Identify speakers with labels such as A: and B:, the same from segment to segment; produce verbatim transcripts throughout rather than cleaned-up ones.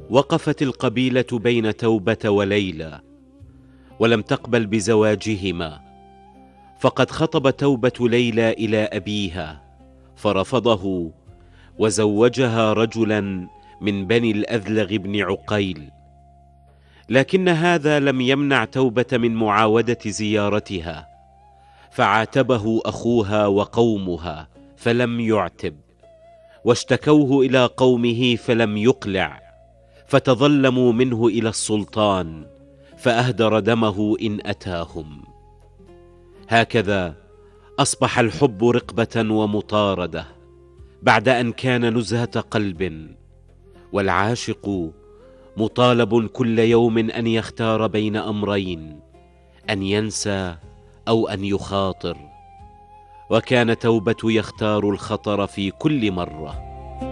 A: وقفت القبيلة بين توبة وليلى، ولم تقبل بزواجهما، فقد خطب توبة ليلى إلى أبيها فرفضه، وزوجها رجلا من بني الأذلغ بن عقيل. لكن هذا لم يمنع توبة من معاودة زيارتها، فعاتبه أخوها وقومها فلم يعتب، واشتكوه إلى قومه فلم يقلع، فتظلموا منه إلى السلطان فأهدر دمه إن أتاهم. هكذا أصبح الحب رقبة ومطاردة بعد أن كان نزهة قلب، والعاشق مطالب كل يوم أن يختار بين أمرين: أن ينسى أو أن يخاطر، وكان توبة يختار الخطر في كل مرة.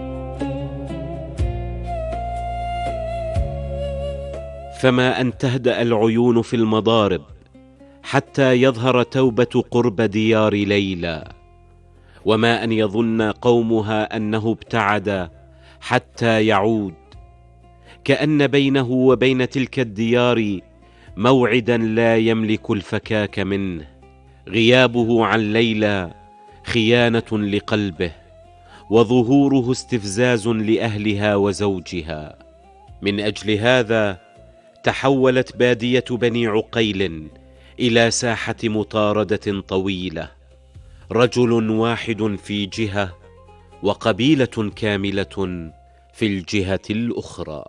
A: فما أن تهدأ العيون في المضارب حتى يظهر توبة قرب ديار ليلى، وما أن يظن قومها أنه ابتعد حتى يعود، كأن بينه وبين تلك الديار موعدا لا يملك الفكاك منه. غيابه عن ليلى خيانة لقلبه، وظهوره استفزاز لأهلها وزوجها. من أجل هذا تحولت بادية بني عقيل إلى ساحة مطاردة طويلة، رجل واحد في جهة وقبيلة كاملة في الجهة الأخرى.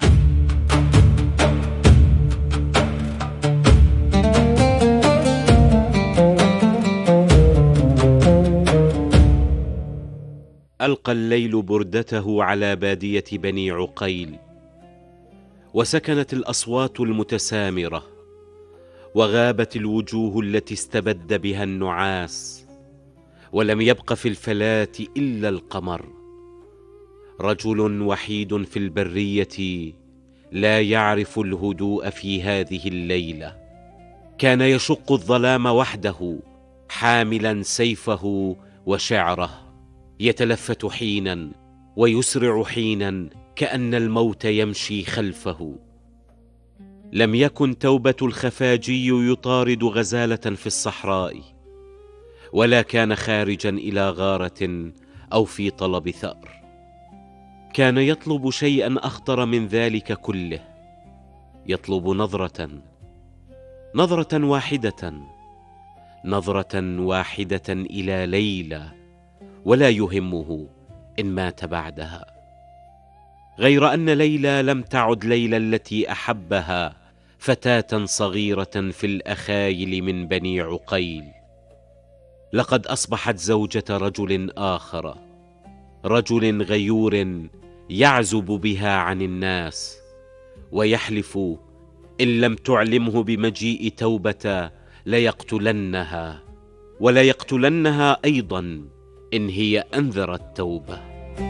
A: ألقى الليل بردته على بادية بني عقيل، وسكنت الأصوات المتسامرة، وغابت الوجوه التي استبد بها النعاس، ولم يبق في الفلاة إلا القمر، رجل وحيد في البرية لا يعرف الهدوء في هذه الليلة. كان يشق الظلام وحده حاملا سيفه وشعره، يتلفت حينا ويسرع حينا كأن الموت يمشي خلفه. لم يكن توبة الخفاجي يطارد غزالة في الصحراء، ولا كان خارجا إلى غارة أو في طلب ثأر. كان يطلب شيئا أخطر من ذلك كله، يطلب نظرة، نظرة واحدة، نظرة واحدة إلى ليلى، ولا يهمه إن مات بعدها. غير أن ليلى لم تعد ليلى التي أحبها، فتاة صغيرة في الأخايل من بني عقيل. لقد أصبحت زوجة رجل آخر، رجل غيور يعزب بها عن الناس، ويحلف إن لم تعلمه بمجيء توبة ليقتلنها، ولا يقتلنها أيضا إن هي أنذرت توبة.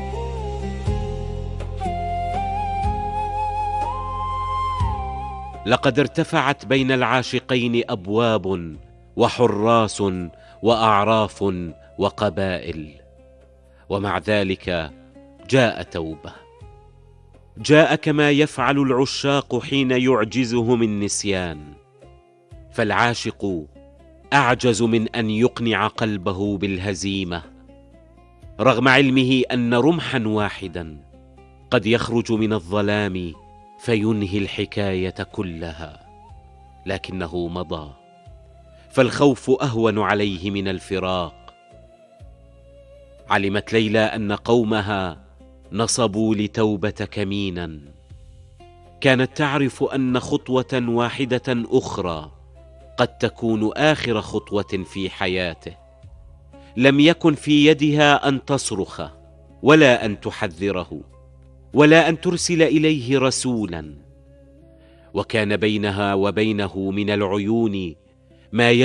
A: لقد ارتفعت بين العاشقين أبواب وحراس وأعراف وقبائل، ومع ذلك جاء توبة. جاء كما يفعل العشاق حين يعجزهم النسيان، فالعاشق أعجز من أن يقنع قلبه بالهزيمة، رغم علمه أن رمحا واحدا قد يخرج من الظلام فينهي الحكاية كلها. لكنه مضى، فالخوف أهون عليه من الفراق. علمت ليلى أن قومها نصبوا لتوبة كمينا، كانت تعرف أن خطوة واحدة أخرى قد تكون آخر خطوة في حياته. لم يكن في يدها أن تصرخ، ولا أن تحذره، ولا أن ترسل إليه رسولا، وكان بينها وبينه من العيون ما